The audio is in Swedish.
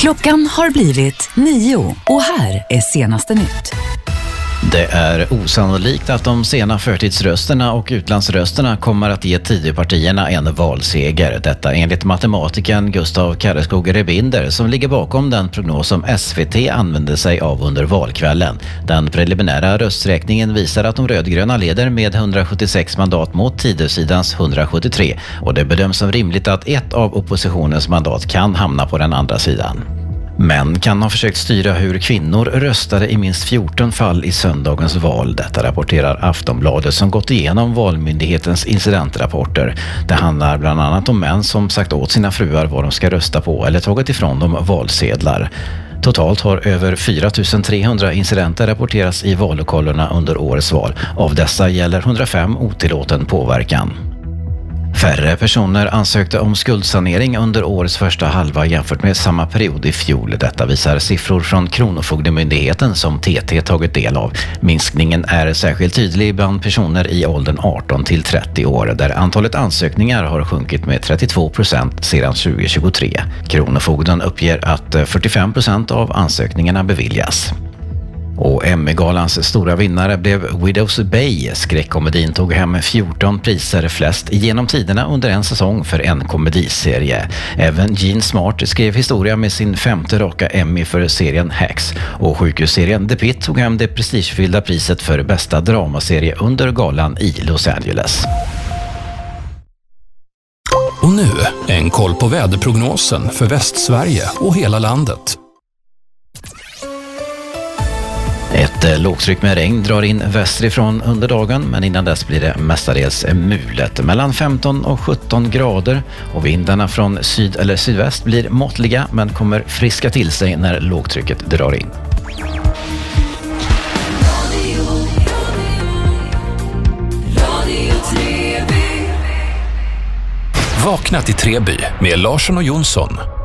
Klockan har blivit 9 och här är senaste nytt. Det är osannolikt att de sena förtidsrösterna och utlandsrösterna kommer att ge Tidöpartierna en valseger. Detta enligt matematikern Gustav Karreskog-Rebinder som ligger bakom den prognos som SVT använde sig av under valkvällen. Den preliminära rösträkningen visar att de rödgröna leder med 176 mandat mot Tidösidans 173 och det bedöms som rimligt att ett av oppositionens mandat kan hamna på den andra sidan. Män kan ha försökt styra hur kvinnor röstade i minst 14 fall i söndagens val. Detta rapporterar Aftonbladet som gått igenom Valmyndighetens incidentrapporter. Det handlar bland annat om män som sagt åt sina fruar vad de ska rösta på eller tagit ifrån dem valsedlar. Totalt har över 4 300 incidenter rapporterats i vallokalerna under årets val. Av dessa gäller 105 otillåten påverkan. Färre personer ansökte om skuldsanering under årets första halva jämfört med samma period i fjol. Detta visar siffror från Kronofogdemyndigheten som TT tagit del av. Minskningen är särskilt tydlig bland personer i åldern 18 till 30 år där antalet ansökningar har sjunkit med 32% sedan 2023. Kronofogden uppger att 45% av ansökningarna beviljas. Och Emmy-galans stora vinnare blev Widows Bay. Skräckkomedin tog hem 14 priser, flest genom tiderna under en säsong för en komediserie. Även Jean Smart skrev historia med sin 5:e raka Emmy för serien Hacks. Och sjukhusserien The Pitt tog hem det prestigefyllda priset för bästa dramaserie under galan i Los Angeles. Och nu en koll på väderprognosen för Västsverige och hela landet. Ett lågtryck med regn drar in västerifrån under dagen, men innan dess blir det mestadels mulet mellan 15 och 17 grader och vindarna från syd eller sydväst blir måttliga men kommer friska till sig när lågtrycket drar in. Vakna till Treby med Larsson och Jonsson.